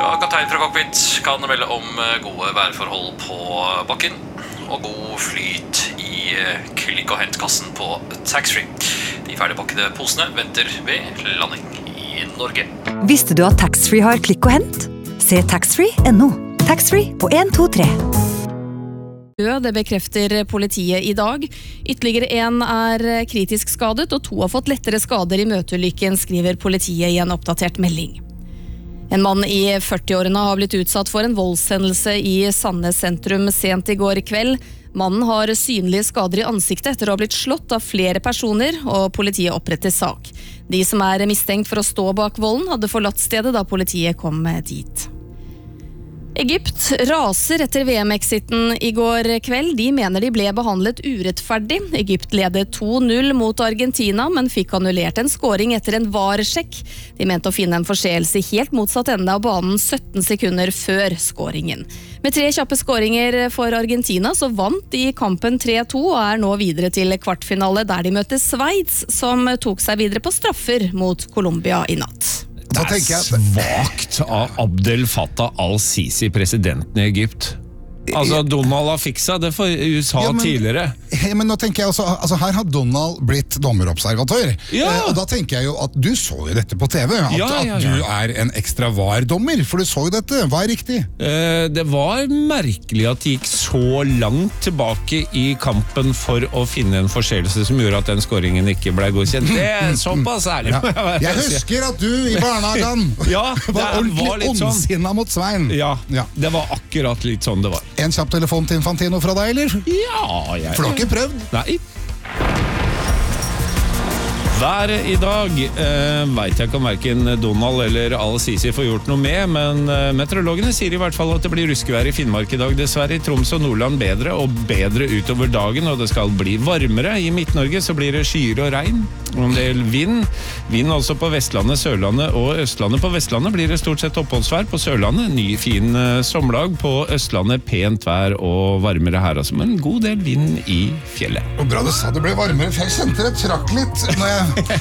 Ja, kaptein fra cockpit kan melde om gode værforhold på bakken og god flyt i klikk- og hentkassen på taxfree. De ferdigpakkede posene venter ved landing i Norge. Visste du at taxfree har klikk og hent? Se taxfree.no. Taxfree på 1, 2, 3. Det bekrefter politiet i dag. Ytterligere en er kritisk skadet, og 2 har fått lettere skader i møteulykken, skriver politiet i en oppdatert melding. En mann i 40-årene har blitt utsatt for en voldshendelse i Sandnes sentrum sent i går kveld. Mannen har synlige skader i ansiktet etter å ha blitt slått av flere personer, og politiet oppretter sak. De som er mistenkt for å stå bak volden, hadde forlatt stedet da politiet kom dit. Egypt raser etter VM-exiten i går kveld. De mener de ble behandlet urettferdig. Egypt ledet 2-0 mot Argentina, men fikk annullert en scoring etter en VAR-sjekk. De mente å finne en forseelse helt motsatt ende av banen 17 sekunder før scoringen. Med 3 kjappe scoringer for Argentina så vant de kampen 3-2 og er nå videre til kvartfinale der de møter Sveits, som tok seg videre på straffer mot Colombia i natt. Det svagt av Abdel Fattah al-Sisi, presidenten i Egypt. Altså, Donald har fiksa det for USA tidligere. Men nå tenker jeg også, her har Donald blitt dommerobservatør. Og da tenker jeg jo at du så jo dette på TV, at du er en ekstra VAR-dommer, for du så jo dette. Hva er riktig? Det var merkelig at de gikk så langt tilbake i kampen for å finne en forseelse som gjorde at den scoringen ikke ble godkjent. Det er såpass ærlig. Jeg husker at du i barnehagen var ordentlig ondsinna mot Svein. Ja, det var akkurat litt sånn det var. En kjapp telefon til Infantino fra deg, eller? Ja, For du har ikke prøvd? Nei. Været i dag vet jeg ikke om hverken Donald eller al-Sisi får gjort noe med, men meteorologene sier i hvert fall at det blir ruskevær i Finnmark i dag. Dessverre i Troms og Nordland bedre og bedre utover dagen, og det skal bli varmere. I Midt-Norge så blir det skyer og regn, og en del vind. Vind også på Vestlandet, Sørlandet og Østlandet. På Vestlandet blir det stort sett oppholdsvær. På Sørlandet ny fin sommerdag. På Østlandet pent vær og varmere her, altså, men en god del vind i fjellet. Og bra du sa det ble varmere, for jeg kjente det trakk litt når jeg